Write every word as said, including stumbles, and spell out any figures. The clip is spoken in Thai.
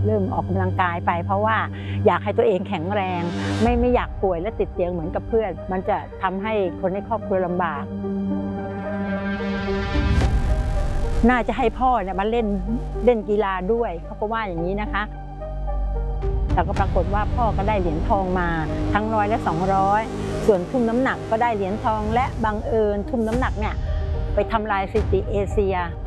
เริ่มออกกำลังกายไปเพราะว่าอยากให้ตัวเองแข็งแรงไม่ไม่อยากป่วยและติดเตียงเหมือนกับเพื่อนมันจะทำให้คนในครอบครัวลำบากน่าจะให้พ่อเนี่ยมาเล่นเล่นกีฬาด้วยเขาก็ว่าอย่างนี้นะคะแต่ก็ปรากฏว่าพ่อก็ได้เหรียญทองมาทั้งร้อยและสองร้อยส่วนทุ่มน้ำหนักก็ได้เหรียญทองและบังเอิญทุ่มน้ำหนักเนี่ยไปทำลายสถิติเอเชีย